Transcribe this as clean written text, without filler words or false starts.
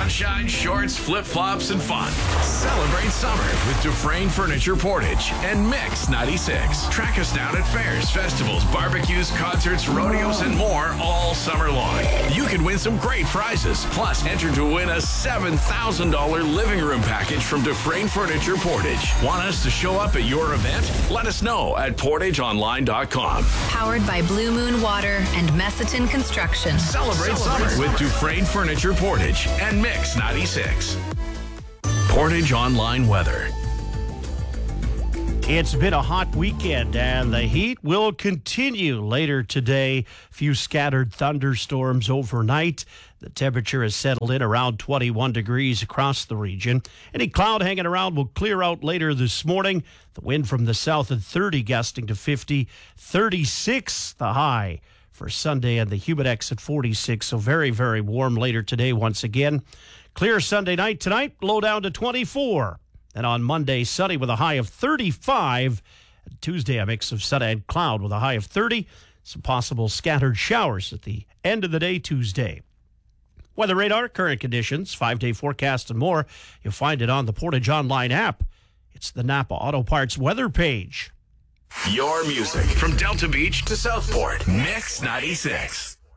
Sunshine, shorts, flip-flops, and fun. Celebrate summer with Dufresne Furniture Portage and Mix 96. Track us down at fairs, festivals, barbecues, concerts, rodeos, and more all summer long. You can win some great prizes. Plus, enter to win a $7,000 living room package from Dufresne Furniture Portage. Want us to show up at your event? Let us know at portageonline.com. Powered by Blue Moon Water and Messatin Construction. Celebrate summer with Dufresne Furniture Portage and Mix 96. Portage Online weather. It's been a hot weekend, and the heat will continue later today. A few scattered thunderstorms overnight. The temperature has settled in around 21 degrees across the region. Any cloud hanging around will clear out later this morning. The wind from the south at 30, gusting to 50. 36 the high for Sunday, and the Humidex at 46. So very, very warm later today once again. Clear Sunday night. Tonight, low down to 24. And on Monday, sunny with a high of 35. And Tuesday, a mix of sun and cloud with a high of 30. Some possible scattered showers at the end of the day Tuesday. Weather radar, current conditions, 5-day forecast, and more. You'll find it on the Portage Online app. It's the Napa Auto Parts weather page. Your music from Delta Beach to Southport. Mix 96.